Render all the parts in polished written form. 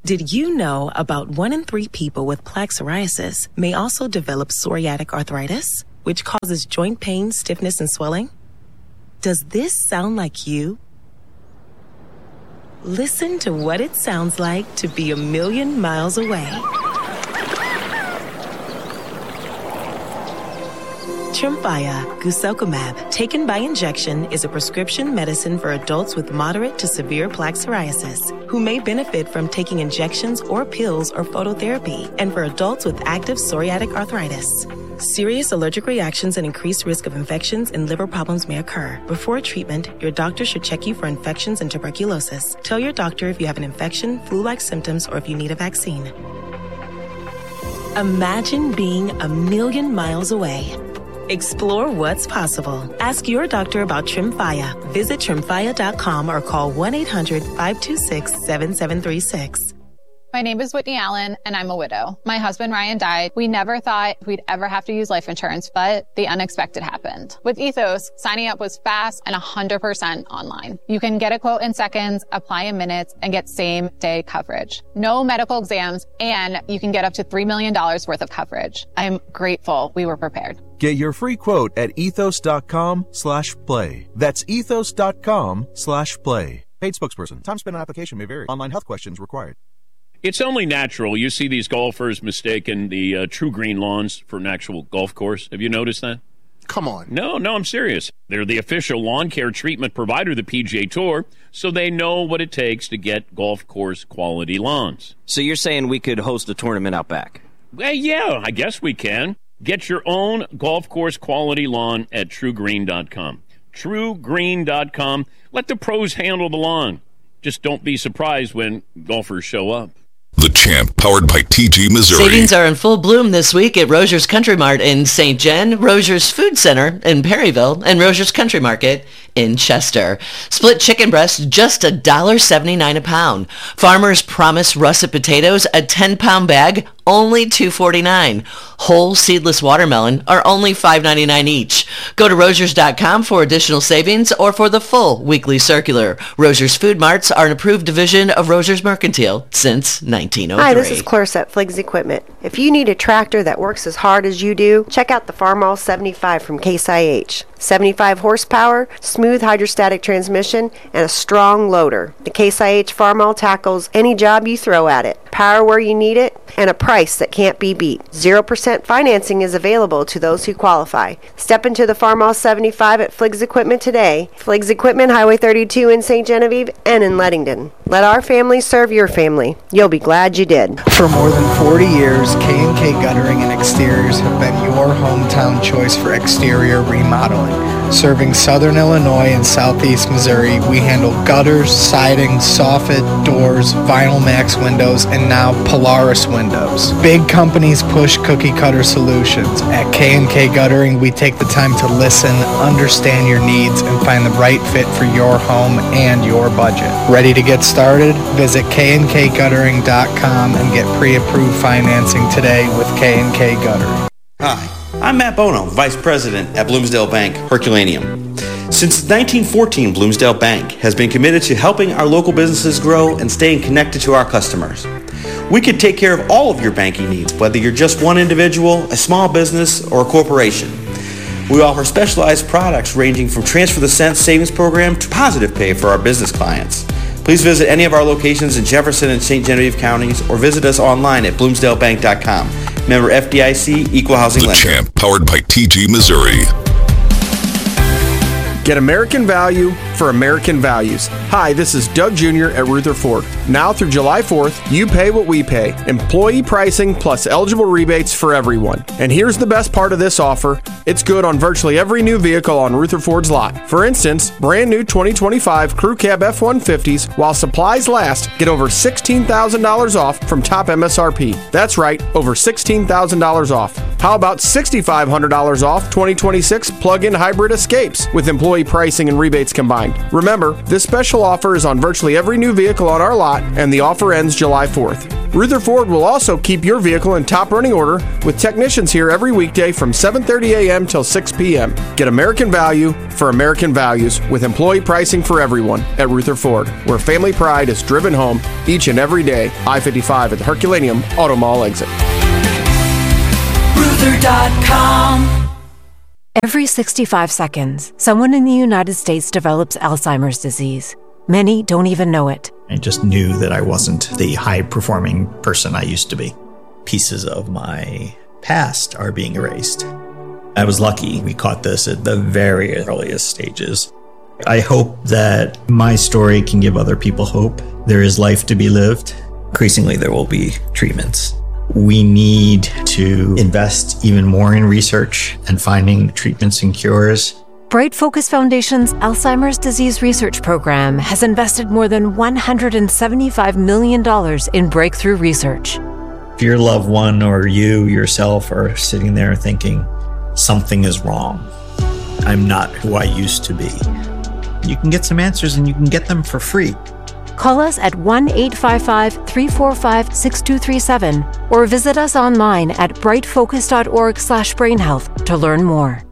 Did you know about 1 in 3 people with plaque psoriasis may also develop psoriatic arthritis, which causes joint pain, stiffness, and swelling? Does this sound like you? Listen to what it sounds like to be a million miles away. Tremfya guselkumab, taken by injection, is a prescription medicine for adults with moderate to severe plaque psoriasis who may benefit from taking injections or pills or phototherapy, and for adults with active psoriatic arthritis. Serious allergic reactions and increased risk of infections and liver problems may occur. Before treatment, your doctor should check you for infections and tuberculosis. Tell your doctor if you have an infection, flu-like symptoms, or if you need a vaccine. Imagine being a million miles away. Explore what's possible. Ask your doctor about Tremfya. Visit Tremfya.com or call 1-800-526-7736. My name is Whitney Allen, and I'm a widow. My husband, Ryan, died. We never thought we'd ever have to use life insurance, but the unexpected happened. With Ethos, signing up was fast and 100% online. You can get a quote in seconds, apply in minutes, and get same-day coverage. No medical exams, and you can get up to $3 million worth of coverage. I'm grateful we were prepared. Get your free quote at ethos.com/play. That's ethos.com/play. Paid spokesperson. Time spent on application may vary. Online health questions required. It's only natural. You see these golfers mistaking the True Green lawns for an actual golf course. Have you noticed that? Come on. No, I'm serious. They're the official lawn care treatment provider of the PGA Tour, so they know what it takes to get golf course quality lawns. So you're saying we could host a tournament out back? Well, yeah, I guess we can. Get your own golf course quality lawn at TrueGreen.com. TrueGreen.com. Let the pros handle the lawn. Just don't be surprised when golfers show up. The Champ, powered by TG Missouri. Savings are in full bloom this week at Rogers Country Mart in St. John, Rogers Food Center in Perryville, and Rogers Country Market in Chester. Split chicken breast, just $1.79 a pound. Farmer's Promise russet potatoes, a 10-pound bag, only $2.49. Whole seedless watermelon are only $5.99 each. Go to Rogers.com for additional savings or for the full weekly circular. Rogers Food Marts are an approved division of Rogers Mercantile since 1903. Hi, this is Clarissa at Fliggs Equipment. If you need a tractor that works as hard as you do, check out the Farmall 75 from Case IH. 75 horsepower, smooth hydrostatic transmission, and a strong loader. The Case IH Farmall tackles any job you throw at it. Power where you need it, and a price that can't be beat. 0% financing is available to those who qualify. Step into the Farmall 75 at Fliggs Equipment today. Fliggs Equipment, Highway 32 in St. Genevieve and in Leadington. Let our family serve your family. You'll be glad you did. For more than 40 years, K&K Guttering and Exteriors have been your hometown choice for exterior remodeling. Serving Southern Illinois and Southeast Missouri, we handle gutters, siding, soffit, doors, Vinyl Max windows, and now Polaris windows. Big companies push cookie cutter solutions. At K&K Guttering, we take the time to listen, understand your needs, and find the right fit for your home and your budget. Ready to get started? Visit KNKGuttering.com and get pre-approved financing today with K&K Guttering. Hi, I'm Matt Bono, Vice President at Bloomsdale Bank, Herculaneum. Since 1914, Bloomsdale Bank has been committed to helping our local businesses grow and staying connected to our customers. We can take care of all of your banking needs, whether you're just one individual, a small business, or a corporation. We offer specialized products ranging from Transfer the Cent savings program to Positive Pay for our business clients. Please visit any of our locations in Jefferson and St. Genevieve counties or visit us online at bloomsdalebank.com. Member FDIC, Equal Housing Lender. The Champ, powered by TG Missouri. Get American value for American values. Hi, this is Doug Jr. at Rutherford. Now through July 4th, you pay what we pay. Employee pricing plus eligible rebates for everyone. And here's the best part of this offer. It's good on virtually every new vehicle on Rutherford's lot. For instance, brand new 2025 Crew Cab F-150s, while supplies last, get over $16,000 off from top MSRP. That's right, over $16,000 off. How about $6,500 off 2026 plug-in hybrid Escapes with employee pricing and rebates combined? Remember, this special offer is on virtually every new vehicle on our lot, and the offer ends July 4th. Rutherford will also keep your vehicle in top running order with technicians here every weekday from 7:30 a.m. till 6 p.m. Get American value for American values with employee pricing for everyone at Rutherford, where family pride is driven home each and every day. I-55 at the Herculaneum Auto Mall exit. Ruther.com. Every 65 seconds, someone in the United States develops Alzheimer's disease. Many don't even know it. I just knew that I wasn't the high-performing person I used to be. Pieces of my past are being erased. I was lucky we caught this at the very earliest stages. I hope that my story can give other people hope. There is life to be lived. Increasingly, there will be treatments. We need to invest even more in research and finding treatments and cures. Bright Focus Foundation's Alzheimer's Disease Research Program has invested more than $175 million in breakthrough research. If your loved one or you yourself are sitting there thinking, something is wrong, I'm not who I used to be, you can get some answers and you can get them for free. Call us at 1-855-345-6237 or visit us online at brightfocus.org/brainhealth to learn more.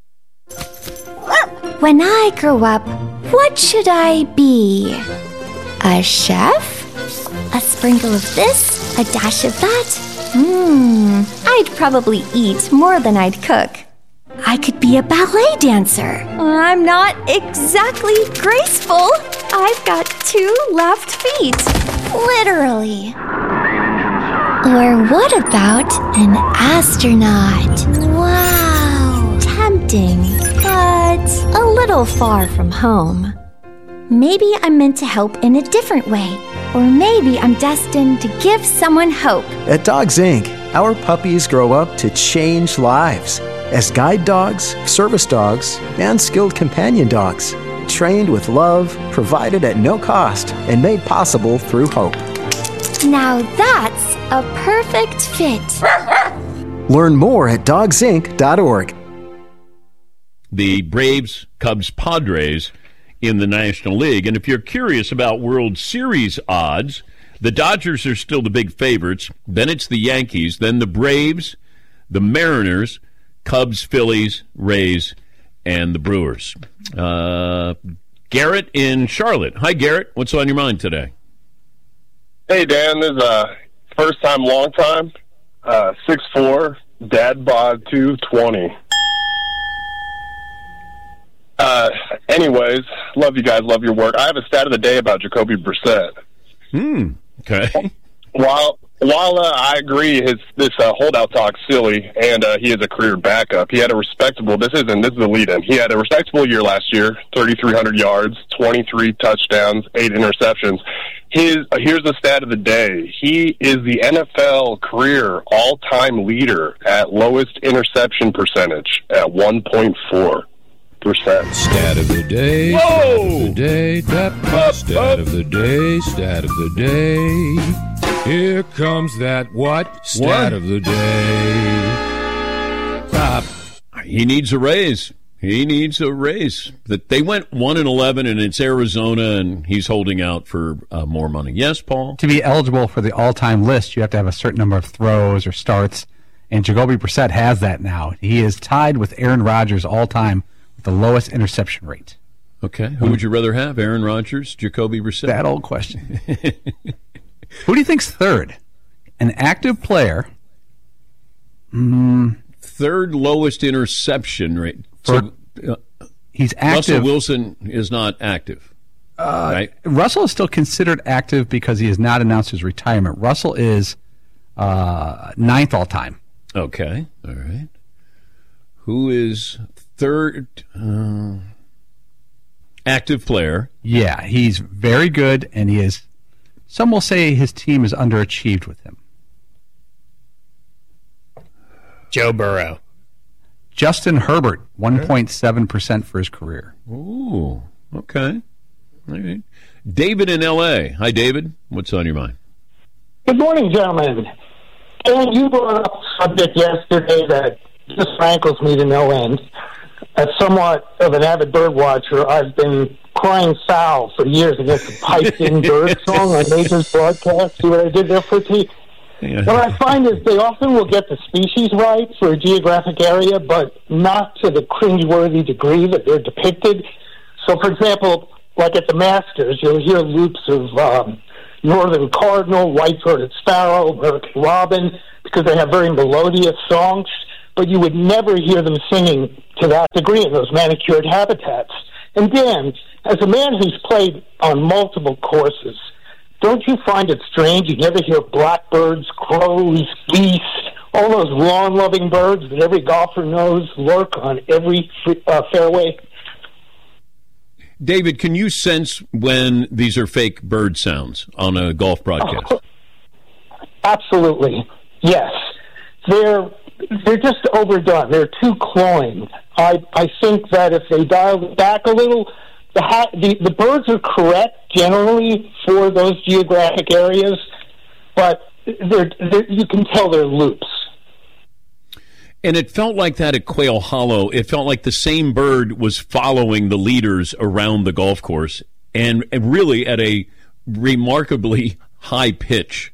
When I grow up, what should I be? A chef? A sprinkle of this? A dash of that? I'd probably eat more than I'd cook. I could be a ballet dancer. I'm not exactly graceful. I've got 2 left feet. Literally. Or what about an astronaut? Wow. Tempting, but a little far from home. Maybe I'm meant to help in a different way. Or maybe I'm destined to give someone hope. At Dogs Inc., our puppies grow up to change lives as guide dogs, service dogs, and skilled companion dogs, trained with love, provided at no cost, and made possible through hope. Now that's a perfect fit. Learn more at dogsinc.org. The Braves, Cubs, Padres in the National League. And if you're curious about World Series odds, the Dodgers are still the big favorites. Then it's the Yankees. Then the Braves, the Mariners, Cubs, Phillies, Rays, and the Brewers. Garrett in Charlotte. Hi, Garrett. What's on your mind today? Hey, Dan. This is first time, long time. 6'4", dad bod 220. Anyways, love you guys, love your work. I have a stat of the day about Jacoby Brissett. Okay. While I agree this holdout talk's silly, and he is a career backup, he had a respectable, this is the lead-in, he had a respectable year last year, 3,300 yards, 23 touchdowns, 8 interceptions. Here's the stat of the day. He is the NFL career all-time leader at lowest interception percentage at 1.4%. Stat of the day. Whoa! Stat of the day. Stat of the day. Stat of the day. Here comes that what? Stat of the day. He needs a raise. He needs a raise. They went 1-11, and it's Arizona, and he's holding out for more money. Yes, Paul? To be eligible for the all-time list, you have to have a certain number of throws or starts, and Jacoby Brissett has that now. He is tied with Aaron Rodgers all-time with the lowest interception rate. Okay. Who would you rather have, Aaron Rodgers, Jacoby Brissett? That old question. Who do you think's third? An active player. Third lowest interception rate. He's active. Russell Wilson is not active. Right? Russell is still considered active because he has not announced his retirement. Russell is 9th all-time. Okay. All right. Who is third active player? Yeah, he's very good, and he is. Some will say his team is underachieved with him. Joe Burrow. Justin Herbert, 1.7% for his career. Ooh, okay. All right. David in L.A. Hi, David. What's on your mind? Good morning, gentlemen. And you brought up a subject yesterday that just rankles me to no end. As somewhat of an avid bird watcher, I've been crying foul for years against the piped-in bird song on Nature's broadcast. See what I did there for T? Yeah. What I find is they often will get the species right for a geographic area, but not to the cringeworthy degree that they're depicted. So, for example, like at the Masters, you'll hear loops of northern cardinal, white-throated sparrow, American robin, because they have very melodious songs, but you would never hear them singing to that degree in those manicured habitats. And Dan, as a man who's played on multiple courses, don't you find it strange you never hear blackbirds, crows, geese, all those lawn-loving birds that every golfer knows lurk on every fairway? David, can you sense when these are fake bird sounds on a golf broadcast? Absolutely, yes. They're just overdone. They're too cloying. I think that if they dial it back a little, the birds are correct generally for those geographic areas, but you can tell they're loops. And it felt like that at Quail Hollow. It felt like the same bird was following the leaders around the golf course, and really at a remarkably high pitch.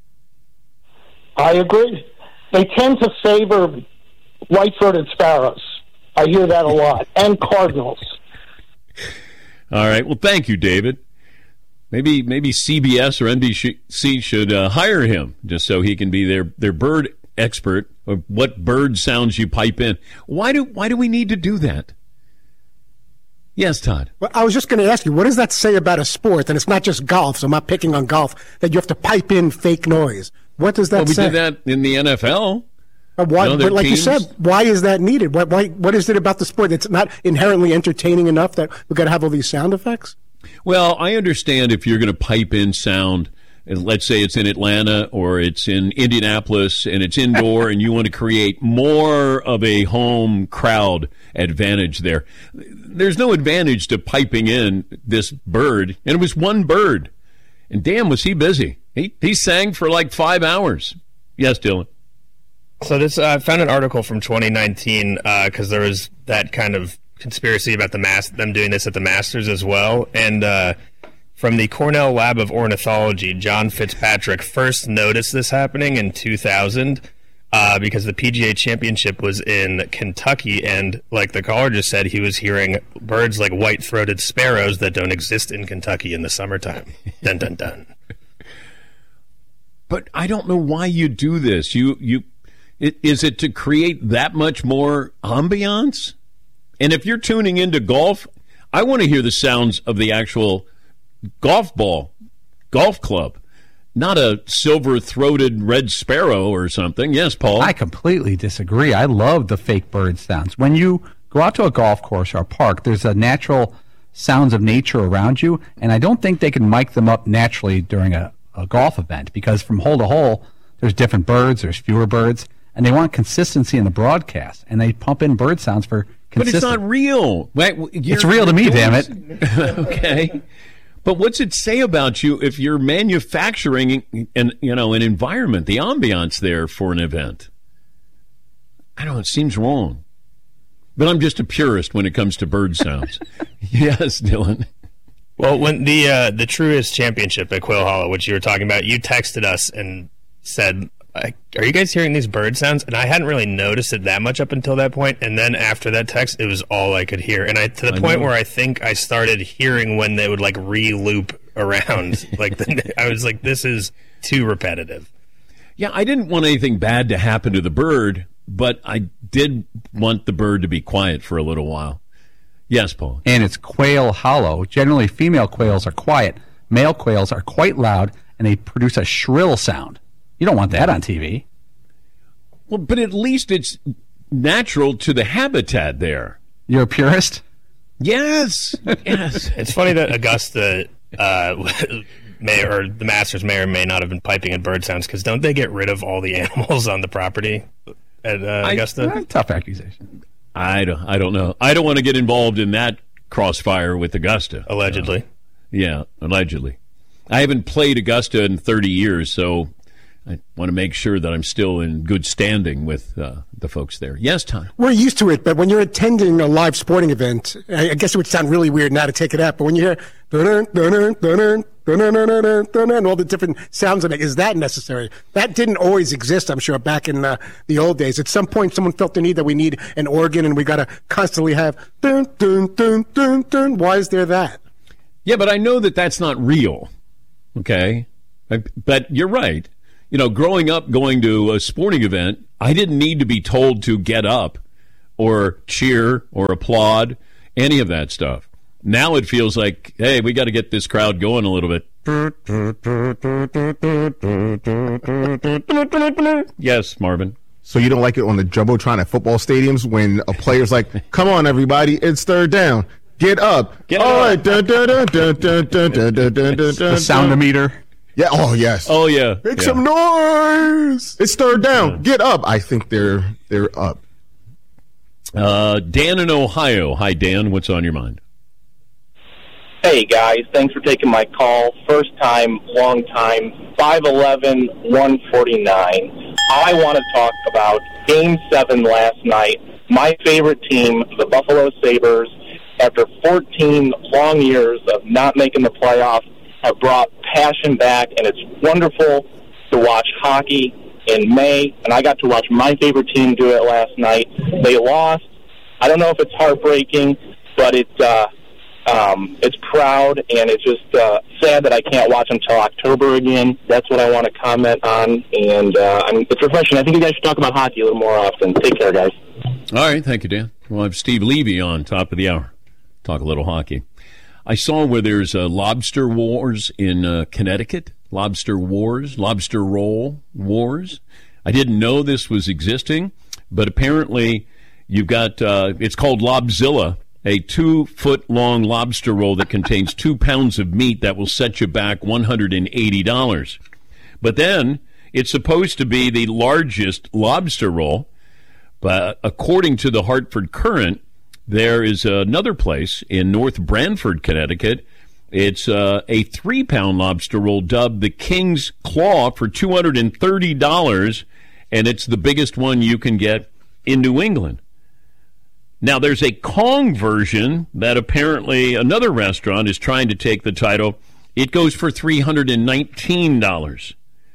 I agree. They tend to favor white-throated sparrows. I hear that a lot. And cardinals. All right. Well, thank you, David. Maybe CBS or NBC should hire him just so he can be their bird expert of what bird sounds you pipe in. Why do we need to do that? Yes, Todd. Well, I was just going to ask you, what does that say about a sport? And it's not just golf, so I'm not picking on golf, that you have to pipe in fake noise. What does that say? We did that in the NFL. Why, but like teams, you said, why is that needed? What is it about the sport that's not inherently entertaining enough that we've got to have all these sound effects? Well, I understand if you're going to pipe in sound, and let's say it's in Atlanta or it's in Indianapolis and it's indoor and you want to create more of a home crowd advantage there. There's no advantage to piping in this bird, and it was one bird. And damn, was he busy. He sang for like 5 hours. Yes, Dylan. So I found an article from 2019 because there was that kind of conspiracy about them doing this at the Masters as well. And from the Cornell Lab of Ornithology, John Fitzpatrick first noticed this happening in 2000 because the PGA Championship was in Kentucky, and like the caller just said, he was hearing birds like white-throated sparrows that don't exist in Kentucky in the summertime. Dun, dun, dun. But I don't know why you do this. Is it to create that much more ambiance? And if you're tuning into golf, I want to hear the sounds of the actual golf club, not a silver-throated red sparrow or something. Yes, Paul? I completely disagree. I love the fake bird sounds. When you go out to a golf course or a park, there's a natural sounds of nature around you, and I don't think they can mic them up naturally during a golf event, because from hole to hole, there's different birds, there's fewer birds, and they want consistency in the broadcast, and they pump in bird sounds for consistency. But it's not real. It's real to me, damn it. Okay. But what's it say about you if you're manufacturing an environment, the ambiance there for an event? I don't know, it seems wrong. But I'm just a purist when it comes to bird sounds. Yes, Dylan. Well, when the Truist Championship at Quail Hollow, which you were talking about, you texted us and said, are you guys hearing these bird sounds? And I hadn't really noticed it that much up until that point. And then after that text, it was all I could hear. And to the point where I think I started hearing when they would like re-loop around. I was like, this is too repetitive. Yeah, I didn't want anything bad to happen to the bird, but I did want the bird to be quiet for a little while. Yes, Paul. And it's Quail Hollow. Generally, female quails are quiet. Male quails are quite loud, and they produce a shrill sound. You don't want that on TV. Well, but at least it's natural to the habitat there. You're a purist? Yes. Yes. It's funny that Augusta the Masters may or may not have been piping in bird sounds, because don't they get rid of all the animals on the property at Augusta? Tough accusation. I don't know. I don't want to get involved in that crossfire with Augusta. Allegedly. Yeah, allegedly. I haven't played Augusta in 30 years, so I want to make sure that I'm still in good standing with the folks there. Yes, Tom. We're used to it, but when you're attending a live sporting event, I guess it would sound really weird now to take it out, but when you hear dun dun dun dun dun and all the different sounds of it, is that necessary? That didn't always exist, I'm sure, back in the old days. At some point, someone felt the need that we need an organ and we got to constantly have dun dun dun dun dun. Why is there that? Yeah, but I know that that's not real, okay? But you're right. You know, growing up going to a sporting event, I didn't need to be told to get up or cheer or applaud, any of that stuff. Now it feels like, hey, we got to get this crowd going a little bit. Yes, Marvin. So you don't like it on the Jumbotron at football stadiums when a player's like, come on, everybody, it's third down. Get up. Get all up. right. Dun, dun, dun, dun, dun, dun, dun, dun, dun, The soundometer. Yeah. Oh, yes. Oh, yeah. Make some noise. It's third down. Get up. I think they're up. Dan in Ohio. Hi, Dan. What's on your mind? Hey, guys. Thanks for taking my call. First time, long time, 5'11", 149. I want to talk about Game 7 last night. My favorite team, the Buffalo Sabres, after 14 long years of not making the playoffs, have brought passion back, and it's wonderful to watch hockey in May, and I got to watch my favorite team do it last night. They lost. I don't know if it's heartbreaking, but it's proud, and it's just sad that I can't watch until October again. That's what I want to comment on, and it's refreshing. I think you guys should talk about hockey a little more often. Take care, guys. All right. Thank you, Dan. We'll have Steve Levy on top of the hour. Talk a little hockey. I saw where there's lobster wars in Connecticut. Lobster roll wars. I didn't know this was existing, but apparently you've got, it's called Lobzilla, a 2-foot-long lobster roll that contains 2 pounds of meat that will set you back $180. But then it's supposed to be the largest lobster roll, but according to the Hartford Courant, there is another place in North Branford, Connecticut. It's a 3-pound lobster roll dubbed the King's Claw for $230, and it's the biggest one you can get in New England. Now, there's a Kong version that apparently another restaurant is trying to take the title. It goes for $319.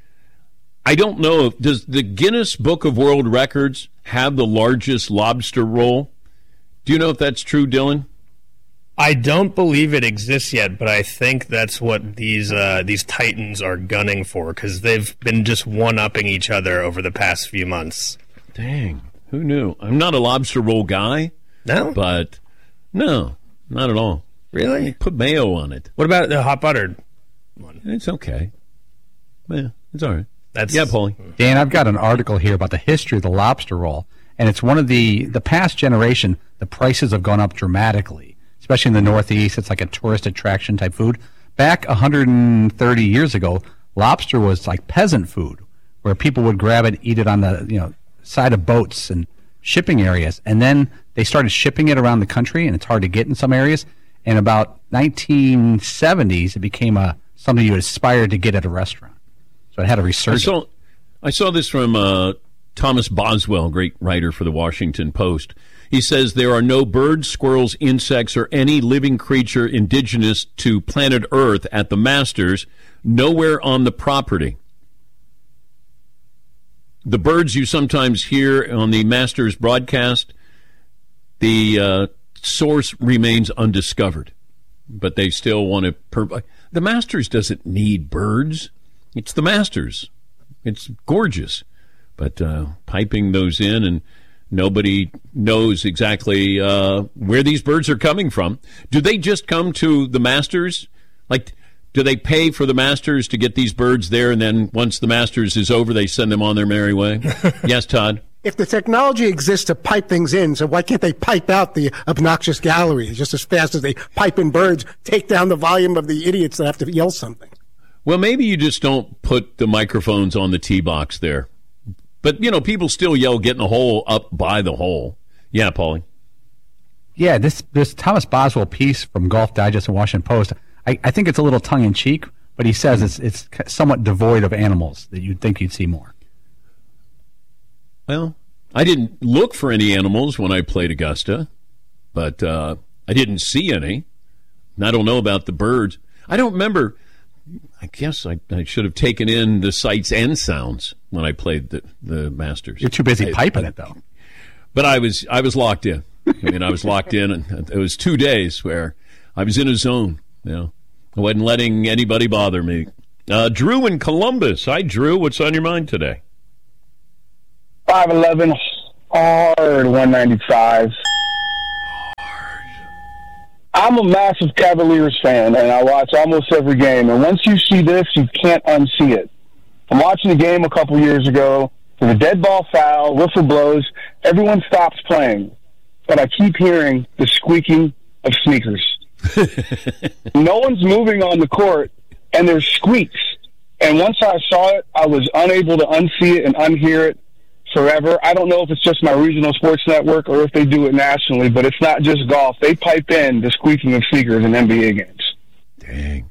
I don't know, does the Guinness Book of World Records have the largest lobster roll? Do you know if that's true, Dylan? I don't believe it exists yet, but I think that's what these titans are gunning for, because they've been just one-upping each other over the past few months. Dang, who knew? I'm not a lobster roll guy. No? But, no, not at all. Really? Put mayo on it. What about the hot buttered one? It's okay. Yeah, it's all right. That's, yeah, Paulie. Dan, I've got an article here about the history of the lobster roll, and it's one of the past generation, the prices have gone up dramatically, especially in the Northeast. It's like a tourist attraction type food. Back 130 years ago, lobster was like peasant food, where people would grab it, eat it on the side of boats and shipping areas. And then they started shipping it around the country, and it's hard to get in some areas. And about 1970s, it became something you aspired to get at a restaurant. So it had a resurgence. I saw this from Thomas Boswell, great writer for the Washington Post. He says there are no birds, squirrels, insects, or any living creature indigenous to planet Earth at the Masters, nowhere on the property. The birds you sometimes hear on the Masters broadcast, the source remains undiscovered, but they still want to the Masters doesn't need birds. It's the Masters. It's gorgeous. But piping those in, and nobody knows exactly where these birds are coming from. Do they just come to the Masters? Like, do they pay for the Masters to get these birds there, and then once the Masters is over, they send them on their merry way? Yes, Todd? If the technology exists to pipe things in, so why can't they pipe out the obnoxious galleries just as fast as they pipe in birds, take down the volume of the idiots that have to yell something? Well, maybe you just don't put the microphones on the tee box there. But, people still yell, getting a hole up by the hole. Yeah, Paulie. Yeah, this Thomas Boswell piece from Golf Digest and Washington Post, I think it's a little tongue-in-cheek, but he says it's somewhat devoid of animals that you'd think you'd see more. Well, I didn't look for any animals when I played Augusta, but I didn't see any. And I don't know about the birds. I don't remember. I guess I should have taken in the sights and sounds when I played the Masters. You're too busy piping it, though. But I was locked in. I mean, I was locked in, and it was 2 days where I was in a zone. You know, I wasn't letting anybody bother me. Drew in Columbus. Hi, Drew. What's on your mind today? 5'11", hard 195. I'm a massive Cavaliers fan, and I watch almost every game. And once you see this, you can't unsee it. I'm watching a game a couple years ago with a dead ball foul, whistle blows, everyone stops playing. But I keep hearing the squeaking of sneakers. No one's moving on the court, and there's squeaks. And once I saw it, I was unable to unsee it and unhear it forever. I don't know if it's just my regional sports network or if they do it nationally, but it's not just golf. They pipe in the squeaking of sneakers in NBA games. Dang.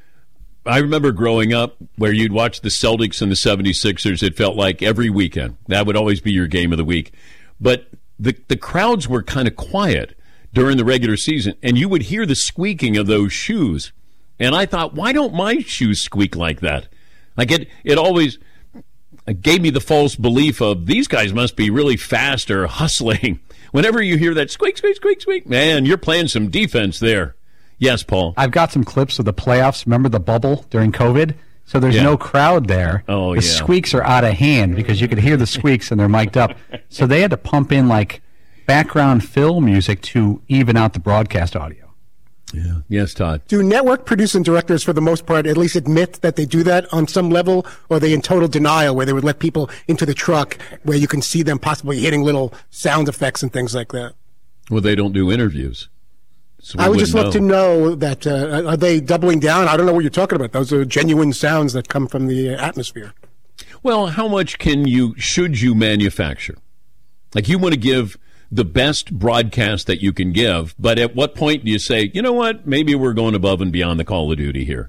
I remember growing up where you'd watch the Celtics and the 76ers. It felt like every weekend. That would always be your game of the week. But the crowds were kind of quiet during the regular season, and you would hear the squeaking of those shoes. And I thought, why don't my shoes squeak like that? Like it always gave me the false belief of these guys must be really fast or hustling. Whenever you hear that squeak, squeak, squeak, squeak, man, you're playing some defense there. Yes, Paul. I've got some clips of the playoffs. Remember the bubble during COVID? So there's no crowd there. Oh, the squeaks are out of hand because you could hear the squeaks and they're mic'd up. So they had to pump in like background fill music to even out the broadcast audio. Yeah. Yes, Todd. Do network producing directors, for the most part, at least admit that they do that on some level, or are they in total denial where they would let people into the truck where you can see them possibly hitting little sound effects and things like that? Well, they don't do interviews. So I would just love to know that, are they doubling down? I don't know what you're talking about. Those are genuine sounds that come from the atmosphere. Well, how much should you manufacture? Like, you want to give the best broadcast that you can give, but at what point do you say, you know what, maybe we're going above and beyond the Call of Duty here?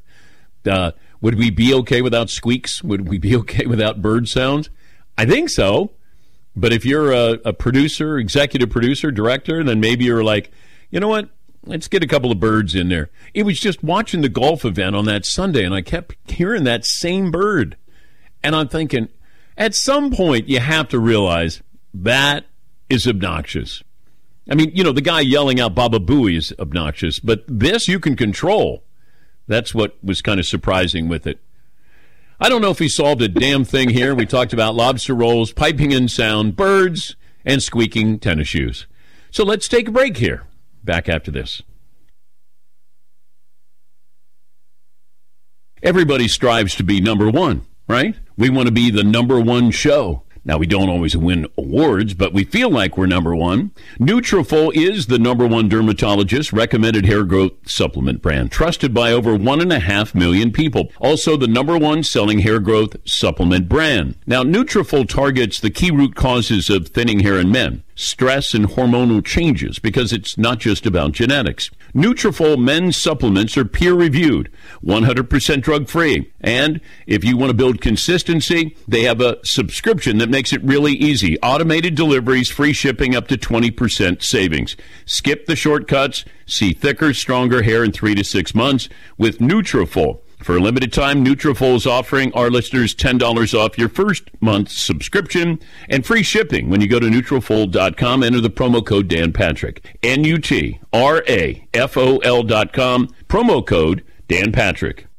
Would we be okay without squeaks? Would we be okay without bird sounds? I think so. But if you're a producer, executive producer, director, then maybe you're like, you know what, let's get a couple of birds in there. It was just watching the golf event on that Sunday, and I kept hearing that same bird. And I'm thinking, at some point, you have to realize that is obnoxious. I mean, the guy yelling out Baba Booey is obnoxious, but this you can control. That's what was kind of surprising with it. I don't know if he solved a damn thing here. We talked about lobster rolls, piping in sound, birds, and squeaking tennis shoes. So let's take a break here. Back after this. Everybody strives to be number one, right? We want to be the number one show. Now, we don't always win awards, but we feel like we're number one. Nutrafol is the number one dermatologist recommended hair growth supplement brand, trusted by over 1.5 million people. Also, the number one selling hair growth supplement brand. Now, Nutrafol targets the key root causes of thinning hair in men, stress and hormonal changes, because it's not just about genetics. Nutrafol men's supplements are peer-reviewed, 100% drug-free, and if you want to build consistency, they have a subscription that makes it really easy. Automated deliveries, free shipping, up to 20% savings. Skip the shortcuts, see thicker, stronger hair in 3 to 6 months with Nutrafol. For a limited time, Nutrafol is offering our listeners $10 off your first month's subscription and free shipping when you go to Nutrafol.com. Enter the promo code Dan Patrick. NUTRAFOL.com. Promo code Dan Patrick.